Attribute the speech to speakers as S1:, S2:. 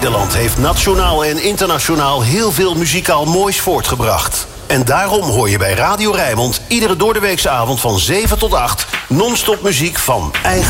S1: Nederland heeft nationaal en internationaal heel veel muzikaal moois voortgebracht. En daarom hoor je bij Radio Rijnmond iedere doordeweekse avond van 7 tot 8... non-stop muziek van eigen